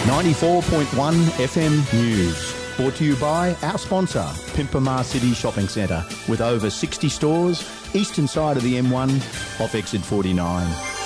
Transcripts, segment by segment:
94.1 FM News. Brought to you by our sponsor, Pimpamar City Shopping Centre, with over 60 stores, eastern side of the M1, off exit 49.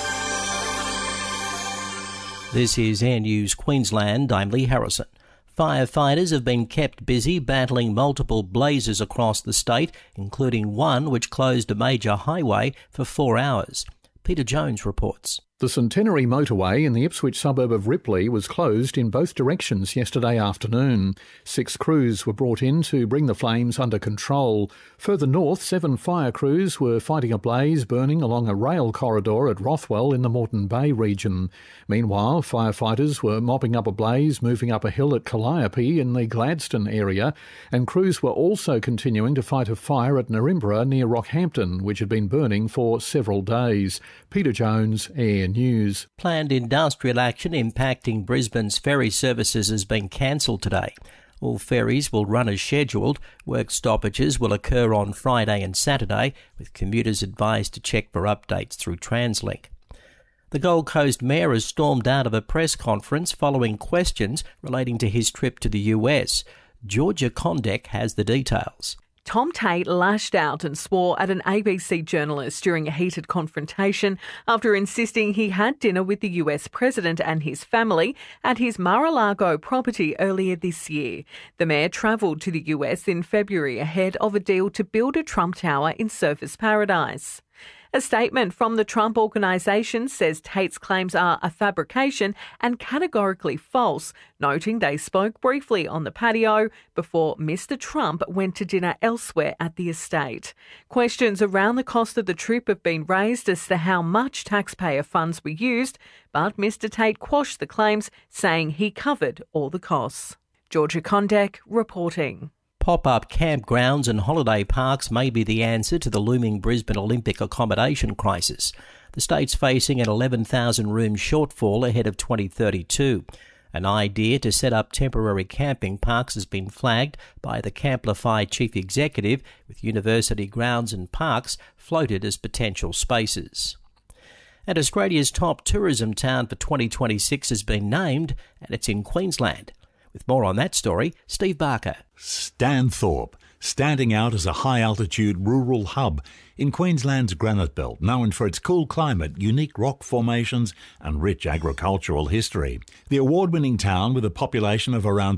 This is Air News Queensland. I'm Lee Harrison. Firefighters have been kept busy battling multiple blazes across the state, including one which closed a major highway for 4 hours. Peter Jones reports. The Centenary motorway in the Ipswich suburb of Ripley was closed in both directions yesterday afternoon. 6 crews were brought in to bring the flames under control. Further north, 7 fire crews were fighting a blaze burning along a rail corridor at Rothwell in the Moreton Bay region. Meanwhile, firefighters were mopping up a blaze moving up a hill at Calliope in the Gladstone area, and crews were also continuing to fight a fire at Narimbra near Rockhampton, which had been burning for several days. Peter Jones, Air News. Planned industrial action impacting Brisbane's ferry services has been cancelled today. All ferries will run as scheduled. Work stoppages will occur on Friday and Saturday, with commuters advised to check for updates through TransLink. The Gold Coast Mayor has stormed out of a press conference following questions relating to his trip to the US. Georgia Condek has the details. Tom Tate lashed out and swore at an ABC journalist during a heated confrontation after insisting he had dinner with the US president and his family at his Mar-a-Lago property earlier this year. The mayor travelled to the US in February ahead of a deal to build a Trump Tower in Surfers Paradise. A statement from the Trump Organisation says Tate's claims are a fabrication and categorically false, noting they spoke briefly on the patio before Mr. Trump went to dinner elsewhere at the estate. Questions around the cost of the trip have been raised as to how much taxpayer funds were used, but Mr. Tate quashed the claims, saying he covered all the costs. Georgia Condek reporting. Pop-up campgrounds and holiday parks may be the answer to the looming Brisbane Olympic accommodation crisis. The state's facing an 11,000-room shortfall ahead of 2032. An idea to set up temporary camping parks has been flagged by the Camplify chief executive, with university grounds and parks floated as potential spaces. And Australia's top tourism town for 2026 has been named, and it's in Queensland. With more on that story, Steve Barker. Stanthorpe, standing out as a high-altitude rural hub in Queensland's granite belt, known for its cool climate, unique rock formations and rich agricultural history. The award-winning town, with a population of around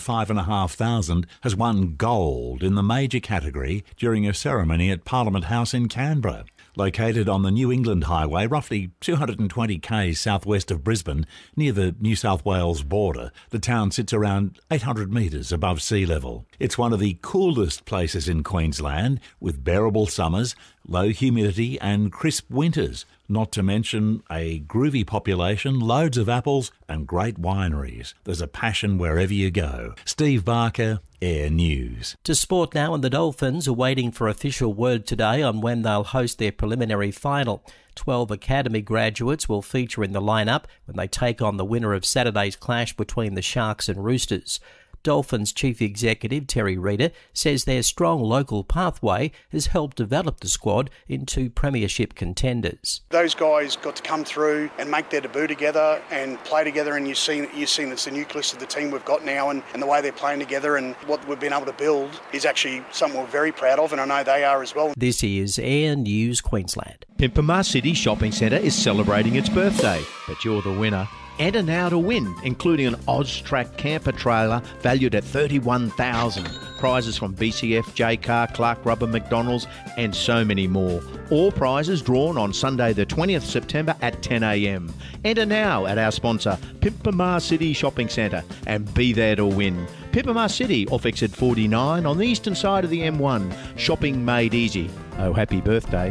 5,500, has won gold in the major category during a ceremony at Parliament House in Canberra. Located on the New England Highway, roughly 220 k's southwest of Brisbane, near the New South Wales border, the town sits around 800 metres above sea level. It's one of the coolest places in Queensland, with bearable summers, low humidity and crisp winters, not to mention a groovy population, loads of apples and great wineries. There's a passion wherever you go. Steve Barker, Air News. To sport now, and the Dolphins are waiting for official word today on when they'll host their preliminary final. 12 academy graduates will feature in the lineup when they take on the winner of Saturday's clash between the Sharks and Roosters. Dolphins Chief Executive Terry Reader says their strong local pathway has helped develop the squad into premiership contenders. Those guys got to come through and make their debut together and play together, and you've seen it's the nucleus of the team we've got now, and the way they're playing together and what we've been able to build is actually something we're very proud of, and I know they are as well. This is Air News Queensland. Pimpamar City Shopping Centre is celebrating its birthday, but you're the winner. Enter now to win, including an Oztrack camper trailer valued at $31,000. Prizes from BCF, Jaycar, Clark Rubber, McDonald's and so many more. All prizes drawn on Sunday the 20th September at 10 a.m. Enter now at our sponsor, Pimpamar City Shopping Centre, and be there to win. Pimpamar City, off exit 49 on the eastern side of the M1. Shopping made easy. Oh, happy birthday.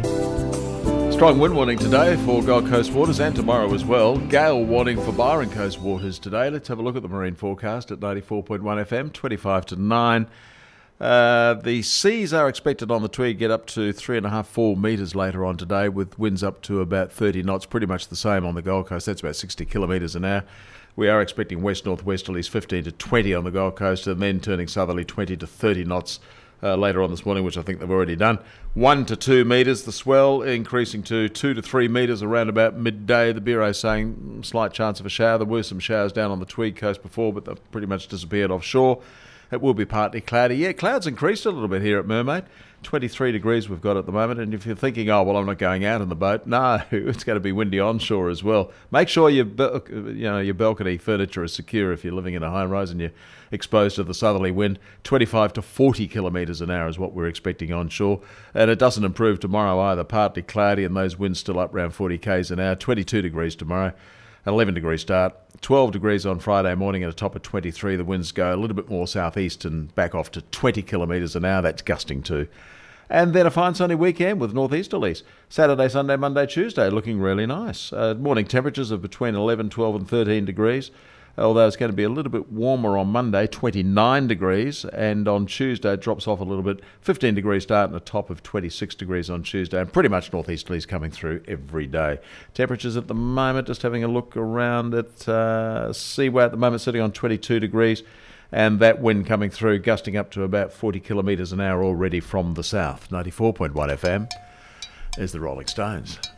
Strong wind warning today for Gold Coast waters and tomorrow as well. Gale warning for Byron Coast waters today. Let's have a look at the marine forecast at 94.1 FM, 25 to 9. The seas are expected on the Tweed get up to 3.5-4 metres later on today, with winds up to about 30 knots, pretty much the same on the Gold Coast. That's about 60 kilometres an hour. We are expecting west-northwesterlies 15 to 20 on the Gold Coast, and then turning southerly 20 to 30 knots later on this morning, which I think they've already done. 1 to 2 metres, the swell increasing to 2 to 3 metres around about midday. The Bureau saying slight chance of a shower. There were some showers down on the Tweed coast before, but they've pretty much disappeared offshore. It will be partly cloudy. Yeah, clouds increased a little bit here at Mermaid. 23 degrees we've got at the moment, and if you're thinking, oh, well, I'm not going out in the boat, no, it's going to be windy onshore as well. Make sure your balcony furniture is secure if you're living in a high-rise and you're exposed to the southerly wind. 25 to 40 kilometres an hour is what we're expecting onshore, and it doesn't improve tomorrow either. Partly cloudy and those winds still up around 40 k's an hour. 22 degrees tomorrow. 11 degree start, 12 degrees on Friday morning at a top of 23. The winds go a little bit more southeast and back off to 20 kilometres an hour. That's gusting too. And then a fine sunny weekend with northeasterlies. Saturday, Sunday, Monday, Tuesday looking really nice. Morning temperatures of between 11, 12 and 13 degrees. Although it's going to be a little bit warmer on Monday, 29 degrees, and on Tuesday it drops off a little bit, 15 degrees start and a top of 26 degrees on Tuesday, and pretty much northeasterlies coming through every day. Temperatures at the moment, just having a look around at Seaway at the moment, sitting on 22 degrees, and that wind coming through, gusting up to about 40 kilometres an hour already from the south. 94.1 FM is the Rolling Stones.